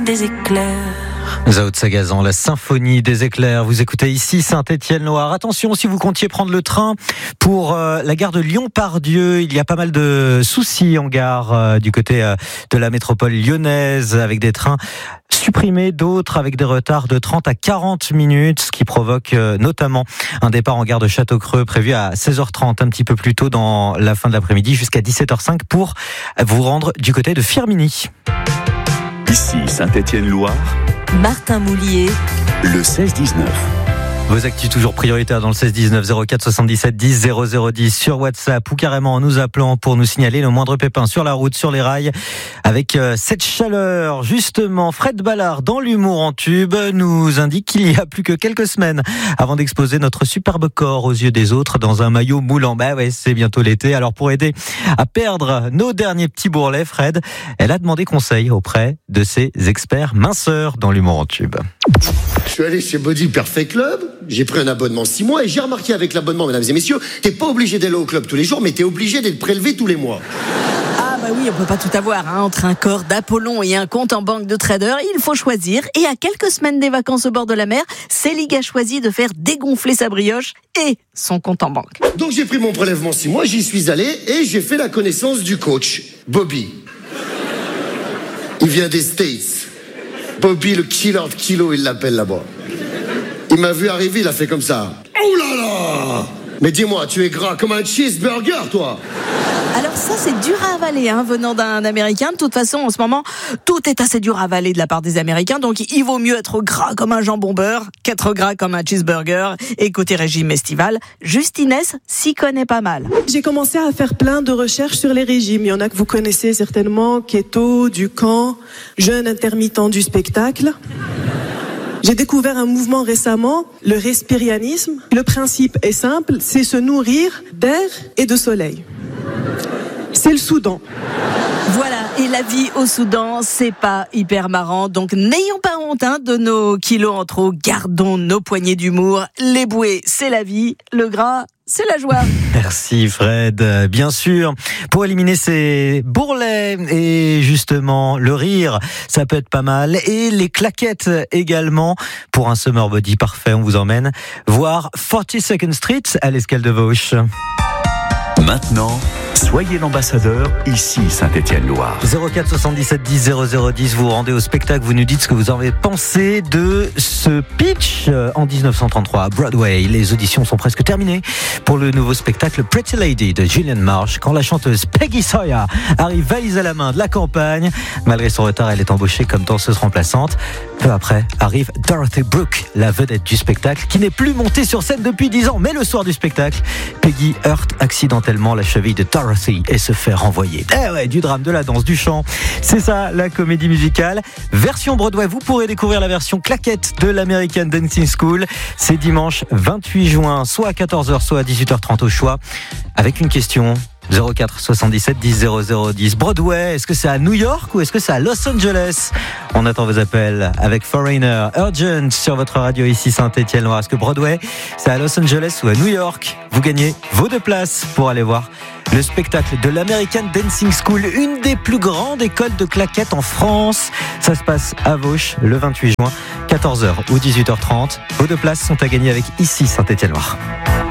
Des éclairs. Zao de Sagazan, la symphonie des éclairs. Vous écoutez ici Saint-Étienne-Loire. Attention, si vous comptiez prendre le train pour la gare de Lyon-Part-Dieu, il y a pas mal de soucis en gare du côté de la métropole lyonnaise, avec des trains supprimés, d'autres avec des retards de 30 à 40 minutes, ce qui provoque notamment un départ en gare de Château-Creux prévu à 16h30, un petit peu plus tôt dans la fin de l'après-midi, jusqu'à 17h05 pour vous rendre du côté de Firminy. Ici Saint-Étienne-Loire, Martin Moulier, le 16-19. Vos actus toujours prioritaires dans le 16-19 04 77 10 0010 sur WhatsApp ou carrément en nous appelant pour nous signaler le moindre pépin sur la route, sur les rails. Avec cette chaleur, justement, Fred Ballard dans l'humour en tube nous indique qu'il y a plus que quelques semaines avant d'exposer notre superbe corps aux yeux des autres dans un maillot moulant. Bah ouais, c'est bientôt l'été. Alors pour aider à perdre nos derniers petits bourrelets, Fred, elle a demandé conseil auprès de ses experts minceurs dans l'humour en tube. Je suis allé chez Body Perfect Club, j'ai pris un abonnement 6 mois et j'ai remarqué avec l'abonnement, mesdames et messieurs, t'es pas obligé d'aller au club tous les jours, mais t'es obligé d'être prélevé tous les mois. Ah bah oui, on peut pas tout avoir, hein. Entre un corps d'Apollon et un compte en banque de trader, il faut choisir. Et à quelques semaines des vacances au bord de la mer, Célig a choisi de faire dégonfler sa brioche et son compte en banque. Donc j'ai pris mon prélèvement 6 mois, j'y suis allé et j'ai fait la connaissance du coach, Bobby. Il vient des States. Bobby, le killer de kilo, il l'appelle là-bas. Il m'a vu arriver, il a fait comme ça. Oh là là! Mais dis-moi, tu es gras comme un cheeseburger, toi! Alors ça, c'est dur à avaler, hein, venant d'un Américain. De toute façon, en ce moment, tout est assez dur à avaler de la part des Américains. Donc, il vaut mieux être gras comme un jambon beurre qu'être gras comme un cheeseburger. Et côté régime estival, Justinès s'y connaît pas mal. J'ai commencé à faire plein de recherches sur les régimes. Il y en a que vous connaissez certainement, keto, Ducan, jeûne intermittent du spectacle. J'ai découvert un mouvement récemment, le respirianisme. Le principe est simple, c'est se nourrir d'air et de soleil. C'est le Soudan. Voilà, et la vie au Soudan, c'est pas hyper marrant. Donc n'ayons pas honte de nos kilos en trop. Gardons nos poignées d'humour. Les bouées, c'est la vie. Le gras, c'est la joie. Merci Fred. Bien sûr, pour éliminer ces bourrelets et justement le rire, ça peut être pas mal. Et les claquettes également. Pour un summer body parfait, on vous emmène voir 42nd Street à l'Escale de Vauche. Maintenant, soyez l'ambassadeur ici Saint-Étienne-Loire. 04 77 10 0010, vous vous rendez au spectacle, vous nous dites ce que vous en avez pensé de ce pitch en 1933 à Broadway. Les auditions sont presque terminées pour le nouveau spectacle Pretty Lady de Julianne Marsh. Quand la chanteuse Peggy Sawyer arrive valise à la main de la campagne, malgré son retard, elle est embauchée comme danseuse remplaçante. Peu après arrive Dorothy Brooke, la vedette du spectacle, qui n'est plus montée sur scène depuis 10 ans. Mais le soir du spectacle, Peggy heurte accidentellement la cheville de Dorothy et se fait renvoyer. Eh ouais, du drame, de la danse, du chant. C'est ça, la comédie musicale. Version Broadway, vous pourrez découvrir la version claquette de l'American Dancing School. C'est dimanche 28 juin, soit à 14h, soit à 18h30 au choix. Avec une question. 04 77 10 0010. Broadway, est-ce que c'est à New York ou est-ce que c'est à Los Angeles? On attend vos appels avec Foreigner, Urgent sur votre radio ici Saint-Étienne-Loire. Est-ce que Broadway, c'est à Los Angeles ou à New York? Vous gagnez vos 2 places pour aller voir le spectacle de l'American Dancing School, une des plus grandes écoles de claquettes en France. Ça se passe à Vauche le 28 juin, 14h ou 18h30. Vos 2 places sont à gagner avec ici Saint-Étienne-Loire.